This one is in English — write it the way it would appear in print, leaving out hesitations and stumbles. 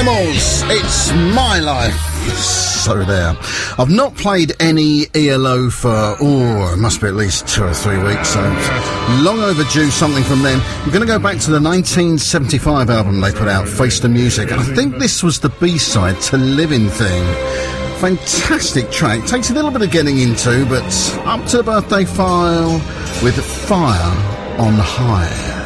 Animals, it's my life. So there. I've not played any ELO for, it must be at least 2 or 3 weeks, so long overdue something from them. I'm going to go back to the 1975 album they put out, Face the Music, and I think this was the B-side to Living Thing. Fantastic track. Takes a little bit of getting into, but up to the birthday file with Fire on High.